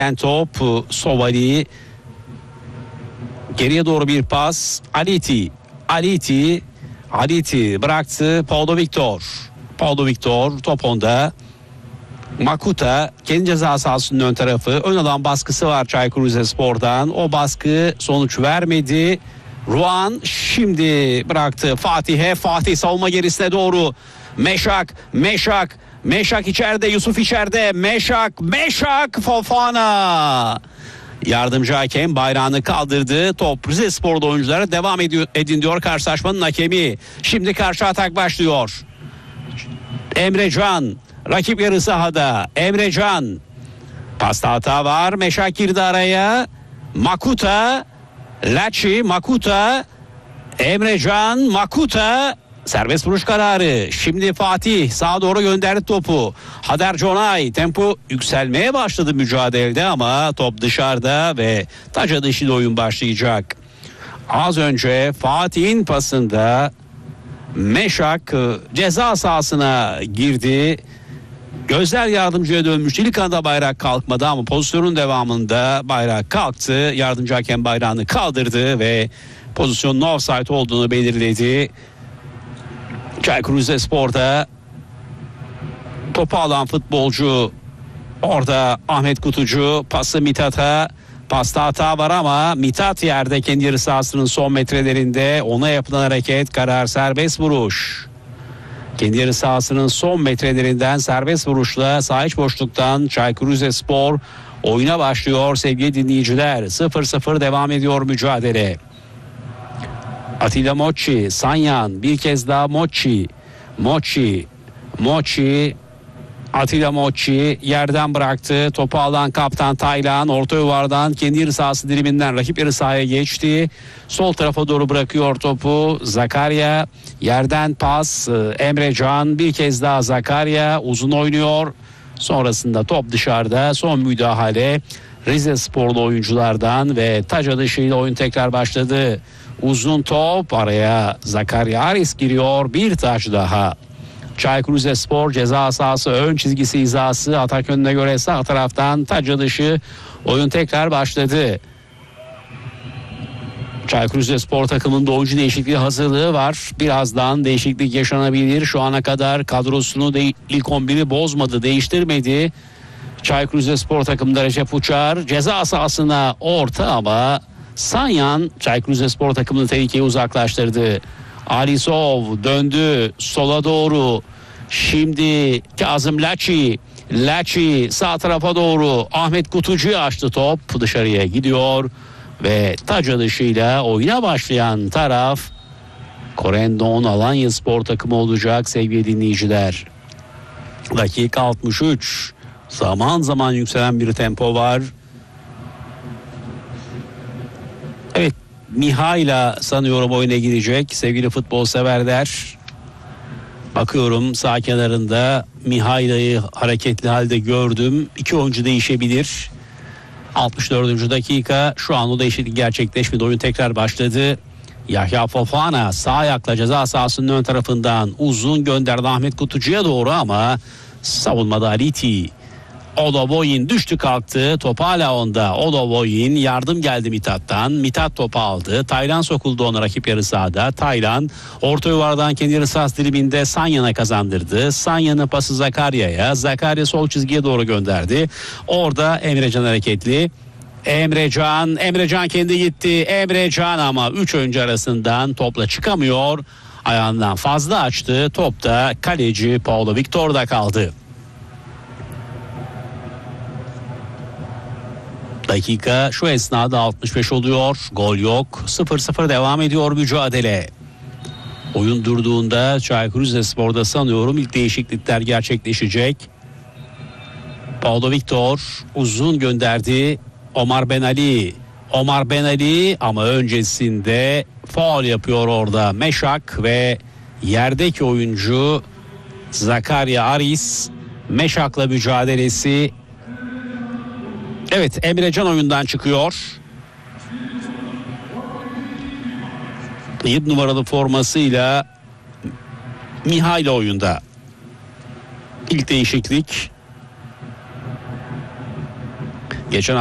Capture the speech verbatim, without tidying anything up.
top Sovali, geriye doğru bir pas. Aliti Aliti Aliti bıraktı. Paulo Victor Paulo Victor top onda. Makuta kendi ceza sahasının ön tarafı, ön alan baskısı var Çaykur Rizespor'dan. O baskı sonuç vermedi. Ruan şimdi bıraktı Fatih'e. Fatih savunma gerisine doğru. Meşak Meşak Meşak içeride, Yusuf içeride. Meşak Meşak Fofana. Yardımcı hakem bayrağını kaldırdı. Top Rizespor'da, oyunculara devam ediyor, edin diyor karşılaşmanın hakemi. Şimdi karşı atak başlıyor. Emrecan rakip yarı sahada. Emrecan, pasta hata var. Meşak girdi araya. Makuta, Laçi, Makuta, Emrecan, Makuta. Serbest vuruş kararı. Şimdi Fatih sağa doğru gönderdi topu. Hader Conay, tempo yükselmeye başladı mücadelede ama top dışarıda ve taca dışı oyun başlayacak. Az önce Fatih'in pasında Meşak ceza sahasına girdi. Gözler yardımcıya dönmüştü. İlk anda bayrak kalkmadı ama pozisyonun devamında bayrak kalktı. Yardımcı hakem bayrağını kaldırdı ve pozisyonun offside olduğunu belirledi. Çaykur Rizespor'da topu alan futbolcu orada Ahmet Kutucu, pası Mithat'a, pasta hata var ama Mithat yerde kendi yarı sahasının son metrelerinde, ona yapılan hareket karar serbest vuruş. Kendi yarı sahasının son metrelerinden serbest vuruşla sağ iç boşluktan Çaykur Rizespor oyuna başlıyor sevgili dinleyiciler. sıfır sıfır devam ediyor mücadele. Atilla Mochi, Sanyan, bir kez daha Mochi, Mochi, Mochi, Atilla Mochi yerden bıraktı. Topu alan kaptan Taylan orta yuvardan kendi yarı sahası diliminden rakip yarı sahaya geçti. Sol tarafa doğru bırakıyor topu. Zakaria yerden pas. Emrecan, bir kez daha Zakaria uzun oynuyor. Sonrasında top dışarıda. Son müdahale Rizesporlu oyunculardan ve taca dışıyla oyun tekrar başladı. Uzun top araya, Zakaria Aris giriyor, bir taç daha. Çaykur Rizespor ceza sahası ön çizgisi hizası, atak önüne göre sağ taraftan taca dışı oyun tekrar başladı. Çaykur Rizespor takımında oyuncu değişikliği hazırlığı var. Birazdan değişiklik yaşanabilir. Şu ana kadar kadrosunu de, ilk on biri bozmadı, değiştirmedi. Çaykur Rizespor takımında Recep Uçar ceza sahasına orta ama Sanyan Çaykur Rizespor takımını tehlikeye uzaklaştırdı. Alisov döndü sola doğru. Şimdi Kazım Laçi. Laçi sağ tarafa doğru. Ahmet Kutucu'yu açtı, top dışarıya gidiyor. Ve taca dışıyla oyuna başlayan taraf Korendon Alanyaspor takımı olacak sevgili dinleyiciler. Dakika altmış üç. Zaman zaman yükselen bir tempo var. Evet, Mihail'a sanıyorum oyuna girecek sevgili futbol severler. Bakıyorum sağ kenarında Mihail'i hareketli halde gördüm. İki oyuncu değişebilir. altmış dördüncü dakika, şu an o değişiklik gerçekleşmedi. Oyun tekrar başladı. Yahya Fofana sağ ayakla ceza sahasının ön tarafından uzun gönderdi Ahmet Kutucu'ya doğru ama savunmada Aliti. Olovoyin düştü kalktı, top hala onda. Olovoyin, yardım geldi Mithat'tan. Mithat topu aldı. Taylan sokuldu ona rakip yarı sahada. Taylan orta yuvardan kendi yarı sahası diliminde Sanyan'a kazandırdı. Sanyan'ın pası Zakaria'ya. Zakaria sol çizgiye doğru gönderdi. Orada Emrecan hareketli. Emrecan, Emrecan kendi gitti. Emrecan ama üç oyuncu arasından topla çıkamıyor. Ayağından fazla açtı. Top da kaleci Paulo Victor'da kaldı. Dakika şu esnada altmış beş oluyor. Gol yok. sıfır sıfır devam ediyor mücadele. Oyun durduğunda Çaykur Rizespor'da sanıyorum ilk değişiklikler gerçekleşecek. Paulo Victor uzun gönderdi. Omar Ben Ali. Omar Ben Ali ama öncesinde faul yapıyor orada Meşak ve yerdeki oyuncu Zakaria Aris. Meşak'la mücadelesi. Evet, Emrecan oyundan çıkıyor. yedi numaralı formasıyla Mihail oyunda. İlk değişiklik. Geçen